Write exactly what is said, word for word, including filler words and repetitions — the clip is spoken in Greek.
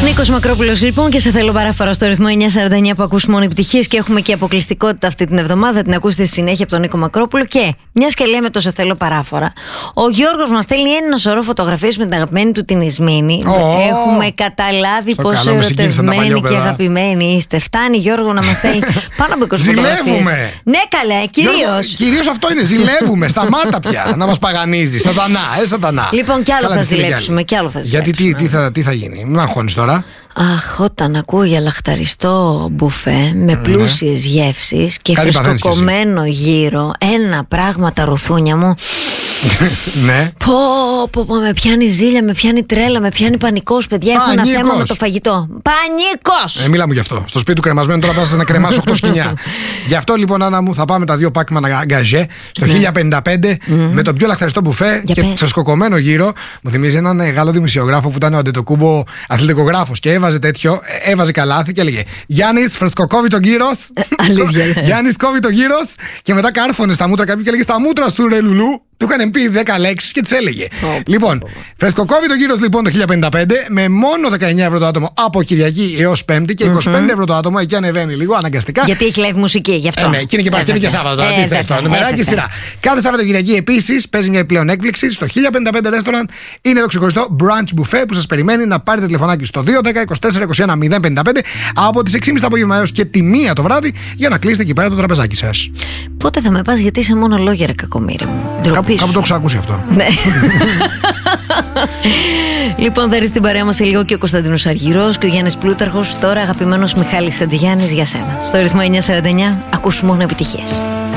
Νίκος Μακρόπουλος λοιπόν, και σε θέλω παράφορα στο ρυθμό εννιά σαράντα εννιά που ακούς μόνο επιτυχίες, και έχουμε και αποκλειστικότητα αυτή την εβδομάδα. Την ακούσετε στη συνέχεια από τον Νίκο Μακρόπουλο. Και μια και λέμε το σε θέλω παράφορα, ο Γιώργος μας στέλνει ένα σωρό φωτογραφίες με την αγαπημένη του την Ισμήνη. Oh, έχουμε καταλάβει πόσο ερωτευμένοι και αγαπημένοι είστε. Φτάνει, Γιώργο, να μας στέλνει πάνω από είκοσι φωτογραφίες. Ζηλεύουμε! Ναι, καλέ, κυρίως. Κυρίως αυτό είναι, ζηλεύουμε. Σταμάτα πια να μας παγανίζει. Σατανά, ε, σατανά. Λοιπόν, κι άλλο θα ζηλέψουμε. Κι άλλο θα Γιατί τι, τι, θα, τι θα γίνει, μην αγχώνεις τώρα. Αχ, όταν ακούω για λαχταριστό μπουφέ με πλούσιες γεύσεις και Κάτι φρεσκοκομμένο γύρο, ένα πράγμα τα ρουθούνια μου. Ναι. Πω, πω, πω, με πιάνει ζήλια, με πιάνει τρέλα, με πιάνει πανικός, παιδιά. Έχω ένα θέμα με το φαγητό. Πανικός! Ε, μίλα μου γι' αυτό. Στο σπίτι του κρεμασμένου τώρα πας να κρεμάσω οκτώ σκοινιά. Γι' αυτό λοιπόν, Άννα μου, θα πάμε τα δύο πάκμα γκαζέ στο χίλια πενήντα πέντε με το πιο λαχταριστό μπουφέ και φρεσκοκομμένο γύρο. Μου θυμίζει έναν Γάλλο δημοσιογράφο που ήταν ο Αντετοκούμπο αθλητικογράφος και έβαζε τέτοιο, έβαζε καλάθι και έλεγε Γιάννης, φρεσκοκόβει το γύρος. Γιάννης, κόβει το γύρος. Και μετά κάρφωνε στα μούτρα κάποιου και έλεγε στα μούτρα σου, ρε λουλού. Του είχαν πει δέκα λέξεις και τις έλεγε. Oh, λοιπόν, oh, oh. φρεσκοκόβει το γύρος λοιπόν το χίλια πενήντα πέντε με μόνο δεκαεννιά ευρώ το άτομο από Κυριακή έως Πέμπτη και είκοσι πέντε ευρώ το άτομο. Εκεί ανεβαίνει λίγο αναγκαστικά. Γιατί έχει live μουσική, γι' αυτό. Ε, ναι, και είναι και Παρασκευή και Σάββατο. Τι θες τώρα, νούμεράκι σειρά. Κάθε Σαββατοκυριακή επίσης παίζει μια επιπλέον έκπληξη. Στο χίλια πενήντα πέντε Restaurant είναι το ξεχωριστό brunch buffet που σας περιμένει να πάρετε τηλεφωνάκι στο δύο δέκα είκοσι τέσσερα είκοσι ένα μηδέν πενήντα πέντε από τις έξι και μισή το απόγευμα έως και τη μία το βράδυ για να κλείσετε εκεί πέρα το τραπεζάκι σας. Πότε θα με πας, γιατί είσαι μόνο λόγια, ρε κακομοίρη μου. Κάπου το έχω ακούσει αυτό. Ναι. Λοιπόν, θα έρθει στην παρέα μας σε λίγο και ο Κωνσταντίνος Αργυρός και ο Γιάννης Πλούταρχος. Τώρα αγαπημένος Μιχάλης Χατζηγιάννης για σένα. Στο ρυθμό εννιά σαράντα εννιά ακούς μόνο επιτυχίες.